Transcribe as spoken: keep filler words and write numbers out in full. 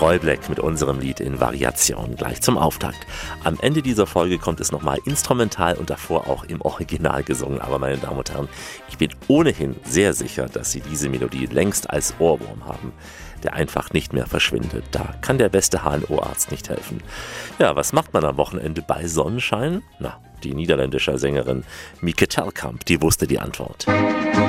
Roy Black mit unserem Lied in Variation gleich zum Auftakt. Am Ende dieser Folge kommt es nochmal instrumental und davor auch im Original gesungen. Aber meine Damen und Herren, ich bin ohnehin sehr sicher, dass Sie diese Melodie längst als Ohrwurm haben, der einfach nicht mehr verschwindet. Da kann der beste H N O-Arzt nicht helfen. Ja, was macht man am Wochenende bei Sonnenschein? Na, die niederländische Sängerin Mieke Telkamp, die wusste die Antwort.